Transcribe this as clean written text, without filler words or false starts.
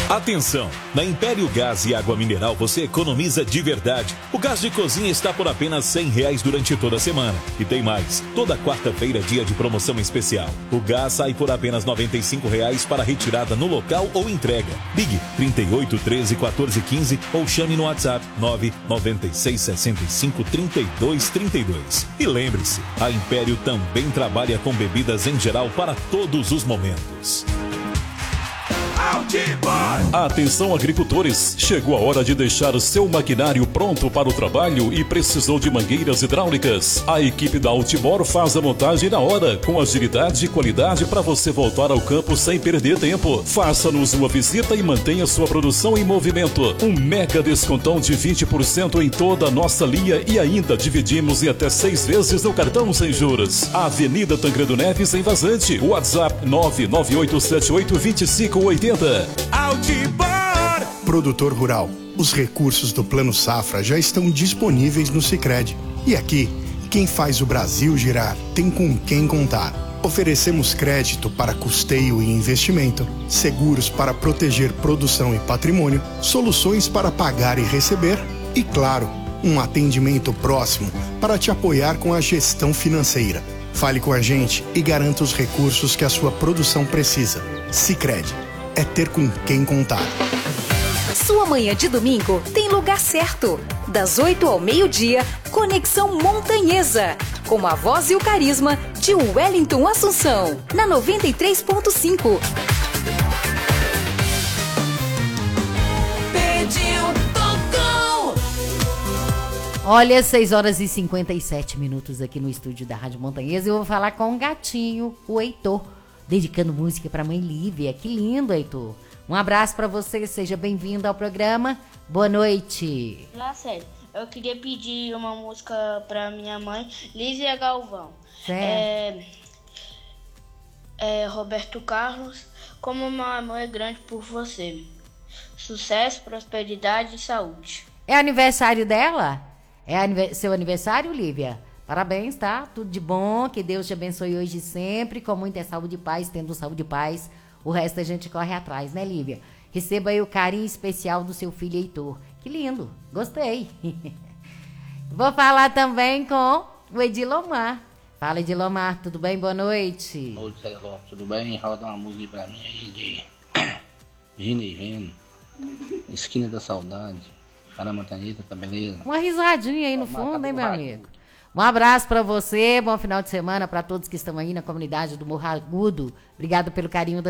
Atenção! Na Império Gás e Água Mineral você economiza de verdade. O gás de cozinha está por apenas R$100 durante toda a semana. E tem mais. Toda quarta-feira é dia de promoção especial. O gás sai por apenas R$95 para retirada no local ou entrega. Ligue 38 13 14 15 ou chame no WhatsApp 996 65 32 32. E lembre-se, a Império também trabalha com bebidas em geral para todos os momentos. Atenção agricultores, chegou a hora de deixar o seu maquinário pronto para o trabalho e precisou de mangueiras hidráulicas. A equipe da Altibor faz a montagem na hora, com agilidade e qualidade para você voltar ao campo sem perder tempo. Faça-nos uma visita e mantenha sua produção em movimento. Um mega descontão de 20% em toda a nossa linha e ainda dividimos em até 6 vezes no cartão sem juros. Avenida Tancredo Neves em Vazante, WhatsApp 998782580. Altibor! Produtor rural, os recursos do Plano Safra já estão disponíveis no Sicredi. E aqui, quem faz o Brasil girar tem com quem contar. Oferecemos crédito para custeio e investimento, seguros para proteger produção e patrimônio, soluções para pagar e receber e, claro, um atendimento próximo para te apoiar com a gestão financeira. Fale com a gente e garanta os recursos que a sua produção precisa. Sicredi. É ter com quem contar. Sua manhã de domingo tem lugar certo. Das 8 ao meio-dia, Conexão Montanhesa. Com a voz e o carisma de Wellington Assunção. Na 93.5. Pediu, tocou! Olha, 6 horas e 57 minutos aqui no estúdio da Rádio Montanhesa. Eu vou falar com o gatinho, o Heitor. Dedicando música para a mãe Lívia. Que lindo, Heitor. Um abraço para você, seja bem-vindo ao programa. Boa noite. Olá, sério. Eu queria pedir uma música para minha mãe, Lívia Galvão. Certo. Roberto Carlos, como meu amor é grande por você. Sucesso, prosperidade e saúde. É aniversário dela? É seu aniversário, Lívia? Parabéns, tá? Tudo de bom, que Deus te abençoe hoje e sempre, com muita saúde e paz, tendo saúde e paz, o resto a gente corre atrás, né, Lívia? Receba aí o carinho especial do seu filho Heitor. Que lindo, gostei. Vou falar também com o Edilomar. Fala, Edilomar, tudo bem? Boa noite. Oi, Celso, tudo bem? Roda uma música pra mim aí de Gina e Gino, Esquina da Saudade, Cara Montanhesa, tá beleza? Uma risadinha aí no fundo, hein, meu amigo? Um abraço para você, bom final de semana para todos que estão aí na comunidade do Morro Agudo. Obrigado pelo carinho da